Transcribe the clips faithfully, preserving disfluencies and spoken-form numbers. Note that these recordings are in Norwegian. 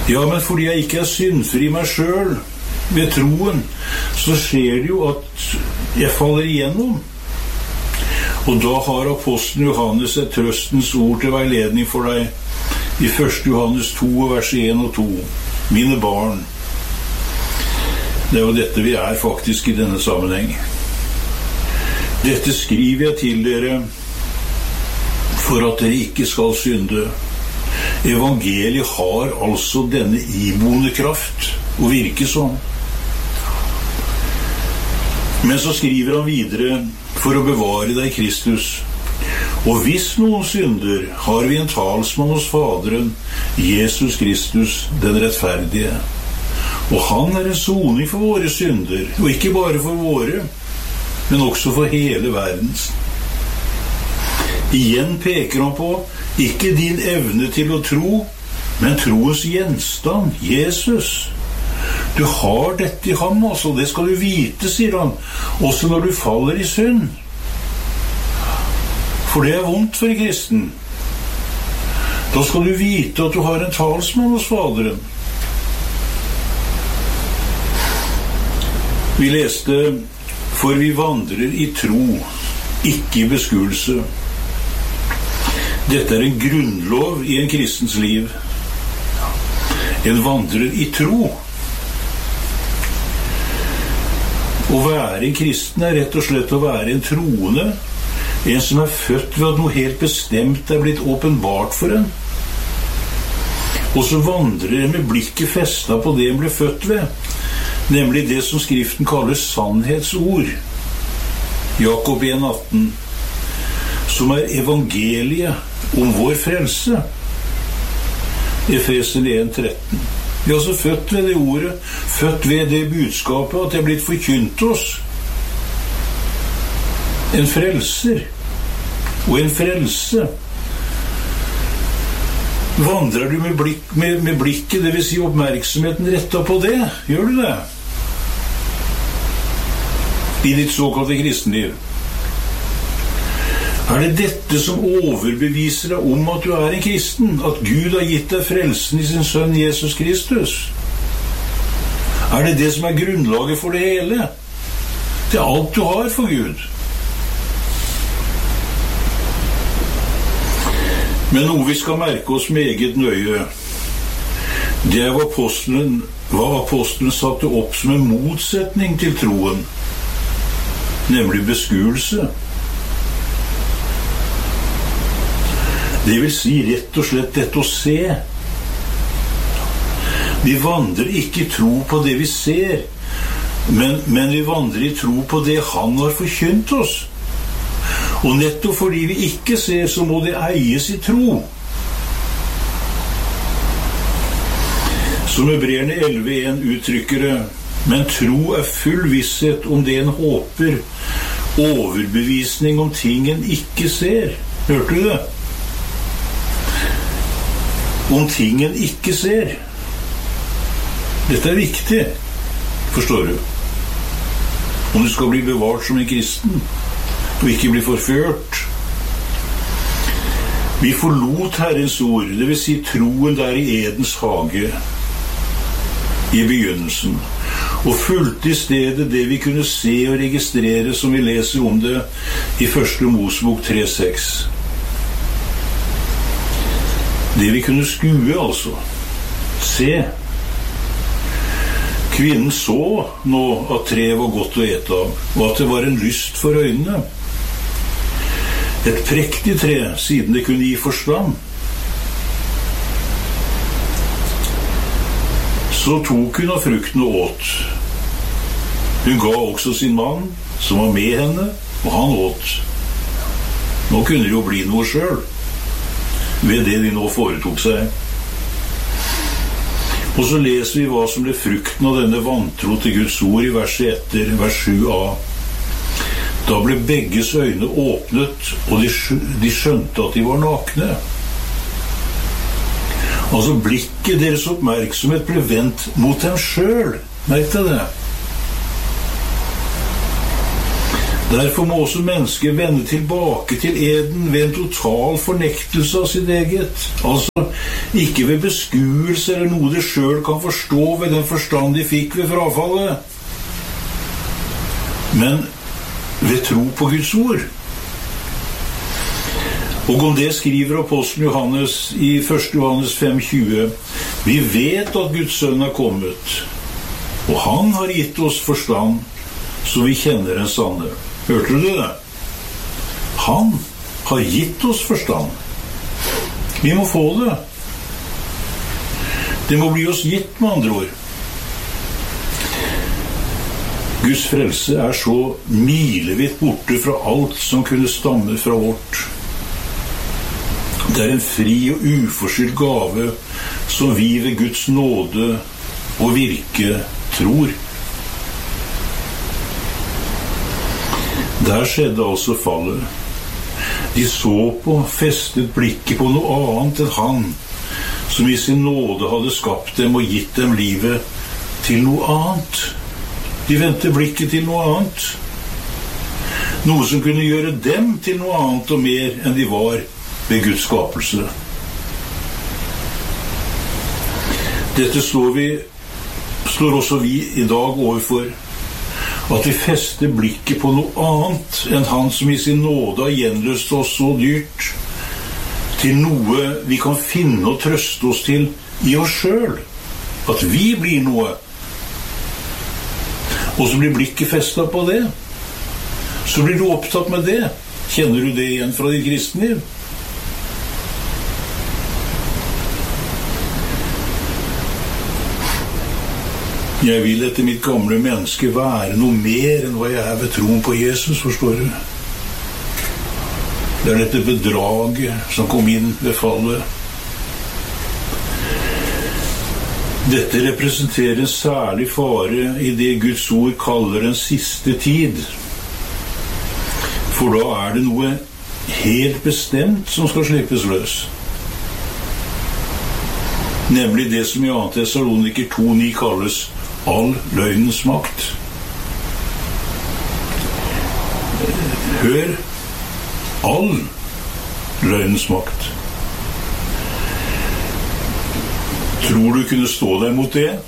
Ja, men fordi jeg ikke er syndfri meg selv, ved troen, så skjer det jo at jeg faller igjennom. Og da har apostelen Johannes et trøstens ord til veiledning for deg i første Johannes to, vers en og to. Mine barn. Det er jo dette vi er faktisk i denne sammenheng. Dette skriver jeg til dere for at dere ikke skal synde. Evangeliet har altså denne iboende kraft å virke sånn. Men så skriver han videre for å bevare deg Kristus. Og hvis noen synder, har vi en talsmann hos Faderen, Jesus Kristus, den rettferdige. Og han er en soning for våre synder, og ikke bare for våre, men også for hele verdens. Igjen peker han på ikke din evne til å tro, men troens gjenstand, Jesus. Du har dette i ham, altså. Det skal du vite, sier han, også når du faller i synd. For det er vondt for en kristen. Da skal du vite at du har en talsmann hos Faderen. Vi leste, for vi vandrer i tro, ikke i beskuelse. Dette er en grunnlov i en kristens liv. En vandrer i tro. Å være en kristen er rett og slett å være en troende, en som er født ved at noe helt bestemt er blitt åpenbart for en. Og så vandrer en med blikket festet på det en ble født ved, nemlig det som Skriften kaller sannhetsord. Jakob en atten, som er evangeliet om vår frelse. Efeserne en tretten. Vi er altså født ved det ordet, født ved det budskapet at det er blitt forkynt oss. En frelser og en frelse. Vandrer du med, blikk, med, med blikket, det vil si oppmerksomheten rettet på det? Gjør du det? I ditt såkalte kristenliv. Er det dette som overbeviser deg om at du er en kristen? At Gud har gitt deg frelsen i sin sønn Jesus Kristus? Er det det som er grunnlaget for det hele? Det er alt du har for Gud. Men noe vi skal merke oss meget nøye, det er hva apostelen, hva apostelen satte opp som en motsetning til troen, nemlig beskuelse. Det vil si rett og slett dette å se. Vi vandrer ikke i tro på det vi ser, men, men vi vandrer i tro på det han har forkynt oss. Og nettopp fordi vi ikke ser, så må det eies i tro. Som Hebreerne elleve en uttrykker det, men tro er full visshet om det en håper, overbevisning om ting en ikke ser. Hørte du det? Om ting en ikke ser. Dette er viktig, forstår du. Om du skal bli bevart som en kristen, og ikke bli forført. Vi forlot Herrens ord, det vil si troen der i Edens hage, i begynnelsen, og fulgte i stedet det vi kunne se og registrere som vi leser om det i første Mosebok tre seks. Det vi kunne skue, altså. Se. Kvinnen så nå at treet var godt å ete av, og at det var en lyst for øynene. Et prektig tre, siden det kunne gi forstand. Så tok hun av frukten og åt. Hun ga også sin mann, som var med henne, og han åt. Nå kunne det jo bli noe selv, ved det de nå foretok seg. Og så leser vi hva som ble frukten av denne vantro til Guds ord i verset etter, vers sju a. Da ble begges øyne åpnet, og de, de skjønte at de var nakne. Altså blikket, deres oppmerksomhet ble vendt mot dem selv. Merk deg det. Derfor må også mennesker vende tilbake til eden ved en total fornektelse av sitt eget. Altså, ikke ved beskuelse eller noe de selv kan forstå ved den forstand de fikk ved frafallet, men ved tro på Guds ord. Og om det skriver apostelen Johannes i første Johannes fem tjue: Vi vet at Guds sønn er kommet, og han har gitt oss forstand, så vi kjenner den sanne. Hørte du det? Han har gitt oss forstand. Vi må få det. Det må bli oss gitt, med andre ord. Guds frelse er så milevidt borte fra alt som kunne stamme fra vårt. Det er en fri og uforskyldt gave som vi ved Guds nåde og virke tror. Der skjedde altså fallet. De så på, festet blikket på noe annet enn han, som i sin nåde hadde skapt dem og gitt dem livet, til noe annet. De vendte blikket til noe annet. Noe som kunne gjøre dem til noe annet og mer enn de var ved Guds skapelse. Dette slår, vi, slår også vi i dag overfor, at vi fester blikket på noe annet enn han som i sin nåde har gjenløst oss så dyrt, til noe vi kan finne og trøste oss til i oss selv, at vi blir noe. Og så blir blikket festet på det. Så blir du opptatt med det. Kjenner du det igjen fra ditt kristenliv? Jeg vil etter mitt gamle menneske være noe mer enn hva jeg er ved troen på Jesus, forstår du? Det er dette bedraget som kom inn ved fallet. Dette representerer en særlig fare i det Guds ord kaller den siste tid. For da er det noe helt bestemt som skal slippes løs. Nemlig det som i andre Tessaloniker to ni kalles all løgnens makt. Hør, all løgnens makt. Tror du kunne stå deg mot det?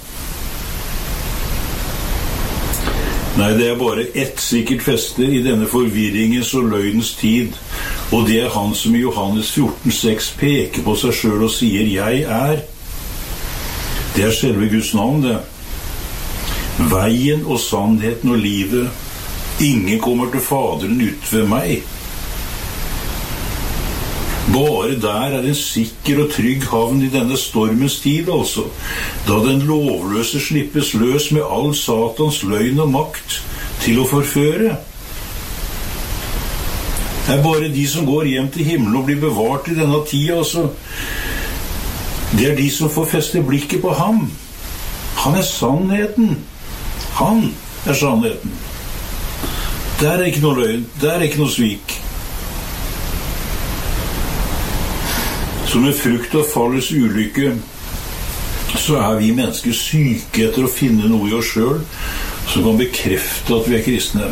Nei, det er bare ett sikkert feste i denne forvirringens og løgnens tid, og det er han som i Johannes fjorten seks peker på seg selv og sier, jeg er. Det er selve Guds navn, det. Veien og sannheten og livet. Ingen kommer til Faderen ut ved meg. Bare der er en sikker og trygg havn i denne stormens tid, altså, da den lovløse slippes løs med all Satans løgn og makt til å forføre. Det er bare de som går hjem til himmelen og blir bevart i denne tida, altså. Det er de som får feste blikket på ham. Han er sannheten. Han er sannheten. Der er ikke noe løgn, der er ikke noe svik. Som en frukt av fallets ulykke, så er vi mennesker syke etter å finne noe i oss selv som kan bekrefte at vi er kristne.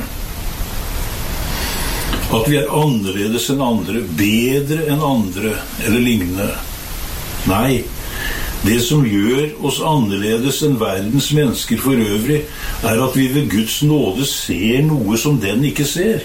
At vi er annerledes enn andre, bedre enn andre, eller lignende. Nei, det som gjør oss annerledes enn verdens mennesker for øvrig, er at vi ved Guds nåde ser noe som den ikke ser.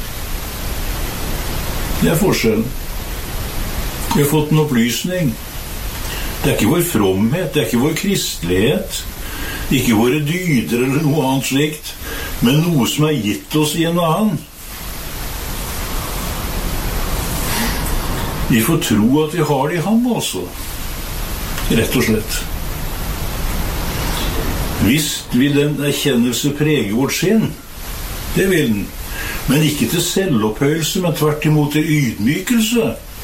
Det er forskjellen. Vi har fått en opplysning. Det er ikke vår fromhet, det er ikke vår kristelighet, ikke våre dyder eller noe annet slikt, men noe som er gitt oss i en annen. Vi får tro at vi har det i ham, altså. Rett og slett. Visst vil den erkjennelse prege vårt sinn. Det vil den. Men ikke til selvopphøyelse, men tvert imot til ydmykelse.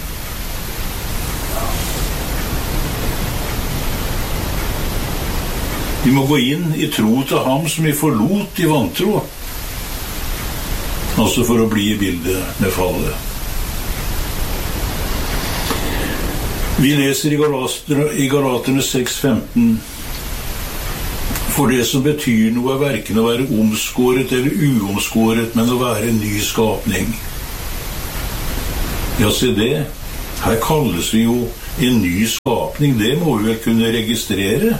Vi må gå inn i tro til ham som vi forlot i vantro. Altså for å bli i bildet med fallet. Vi leser i Galaterne, i Galaterne seks femten. For det som betyr noe er hverken å være omskåret eller uomskåret, men å være en ny skapning. Ja, se det. Her kalles vi jo en ny skapning. Det må vi vel kunne registrere.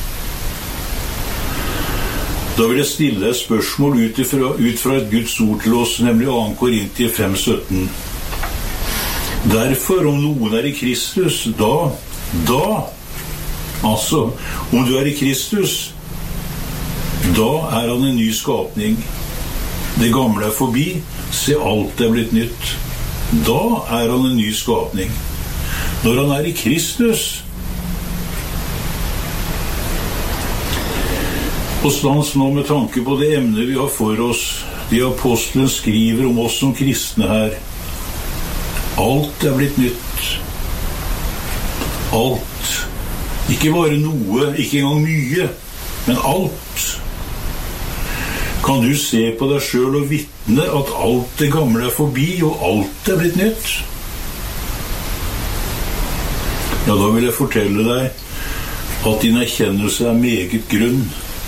Da vil jeg stille et spørsmål ut fra, ut fra et Guds ord til oss, nemlig andre Korintier fem sytten. Derfor, om noen er i Kristus, da, da, altså, om du er i Kristus, da er han en ny skapning. Det gamle er forbi, se alt er blitt nytt. Da er han en ny skapning. Når han er i Kristus, og stans nå med tanke på det emnet vi har for oss, de apostelen skriver om oss som kristne her. Alt er blitt nytt. Alt. Ikke bare noe, ikke engang mye, men alt. Kan du se på deg selv og vitne at alt det gamle er forbi, og alt er blitt nytt? Ja, da vil jeg fortelle deg at din erkjennelse er meget grunn.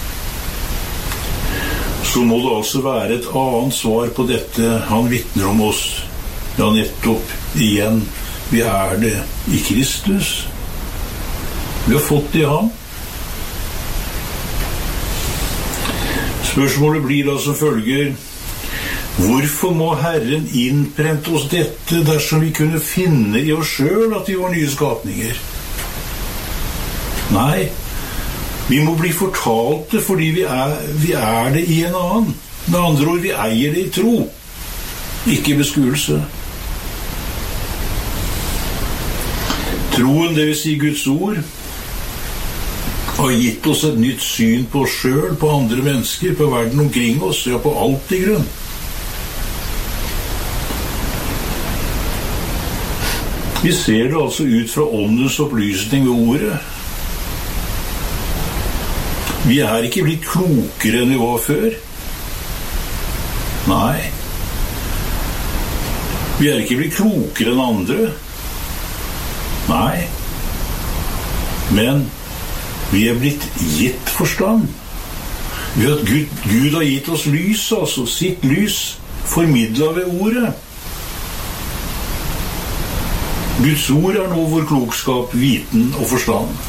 Så må det altså være et annet svar på dette han vitner om oss. Ja, nettopp, igjen, vi er det i Kristus. Vi har fått det i ham. Spørsmålet blir da som følger: hvorfor må Herren innprente oss dette dersom vi kunne finne i oss selv at vi var nye skapninger? Nei, vi må bli fortalt det fordi vi er, vi er det i en annen. Med andre ord, vi eier det i tro, ikke beskuelse. Troen, det vil si Guds ord, har gitt oss et nytt syn på oss selv, på andre mennesker, på verden omkring oss, ja, på alt i grunn. Vi ser det altså ut fra åndens opplysning ved ordet. Vi er ikke blitt klokere enn vi var før. Nei. Vi er ikke blitt klokere enn andre. Nei. Men vi er blitt gitt forstand. Ved at Gud, Gud har gitt oss lys, altså sitt lys, formidlet ved ordet. Guds ord er nå vår klokskap, viten og forstand.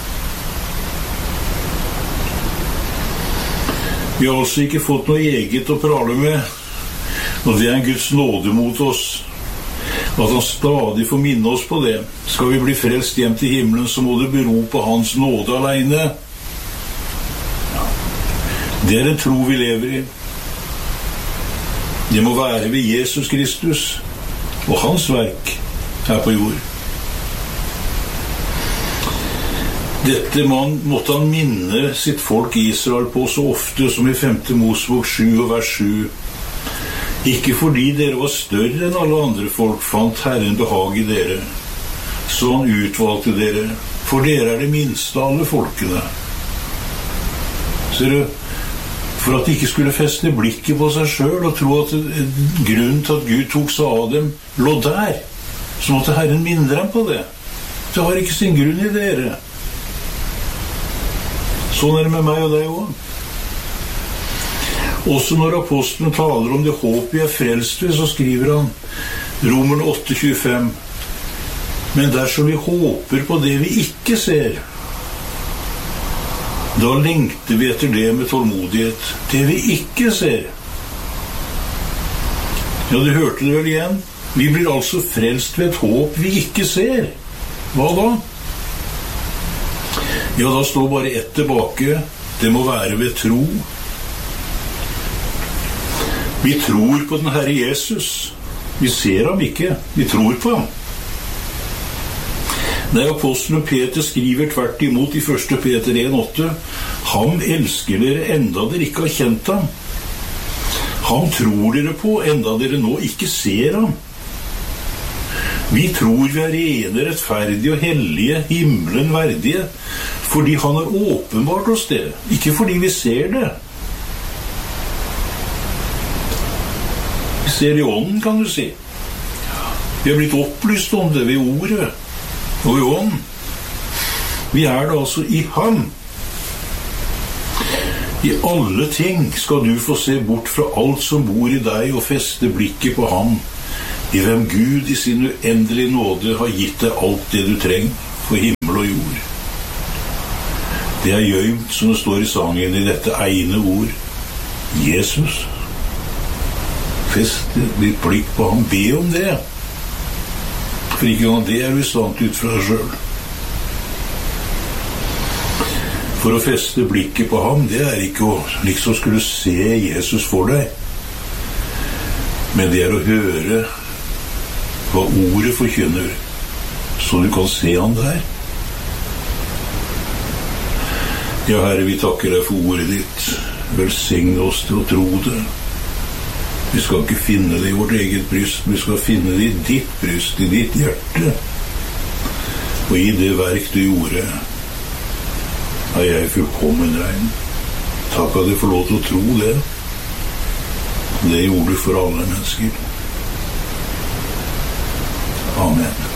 Vi har altså ikke fått noe eget å prale med, og det er en Guds nåde mot oss. At han stadig får minne oss på det. Skal vi bli frelst hjem til himmelen, så må det bero på hans nåde alene. Det er en tro vi lever i. Det må være ved Jesus Kristus og hans verk her på jord. Dette man, måtte han minne sitt folk Israel på så ofte som i femte Mosebok sju og vers sju. Ikke fordi dere var større enn alle andre folk, fant Herren behag i dere. Så han utvalgte dere, for dere er det minste av alle folkene. Ser du, for at de ikke skulle feste blikket på seg selv og tro at grunnen til at Gud tok seg av dem lå der, så måtte Herren minne dem på det. Det har ikke sin grunn i dere. Sånn er det med meg og deg også. Også når apostelen taler om det håp vi er frelst ved, så skriver han Romerne åtte tjuefem. Men dersom vi håper på det vi ikke ser, da lengter vi etter det med tålmodighet. Det vi ikke ser. Ja, du hørte det vel igjen. Vi blir altså frelst ved et håp vi ikke ser. Hva da? Ja, da står bare ett tilbake. Det må være ved tro. Vi tror på den Herre Jesus. Vi ser ham ikke. Vi tror på ham. Nei, apostelen Peter skriver tvert imot i første Peter en åtte. Han elsker dere enda dere ikke har kjent ham. Han tror dere på enda dere nå ikke ser ham. Vi tror vi er rene, rettferdige og hellige, himmelen verdige, fordi han har åpenbart oss det, ikke fordi vi ser det. Vi ser i ånden, kan du si. Vi har blitt opplyst om det ved ordet og i ånden. Vi er det altså i ham. I alle ting skal du få se bort fra alt som bor i deg og feste blikket på ham, i hvem Gud i sin uendelige nåde har gitt deg alt det du trenger for himmel og jord. Det er gjømt, som det står i sangen, i dette ene ord, Jesus. Fest ditt blikk på ham, be om det. For ikke engang det er du i stand til ut fra deg selv. For å feste blikket på ham, det er ikke å liksom skulle se Jesus for deg, men det er å høre hva ordet forkynner, så du kan se han der. Ja, Herre, vi takker deg for ordet ditt. Velsign oss til å tro det. Vi skal ikke finne det i vårt eget bryst, vi skal finne det i ditt bryst, i ditt hjerte. Og i det verk du gjorde, er jeg fullkommen rein. Takk at du får lov til å tro det. Det gjorde du for alle mennesker. Amen.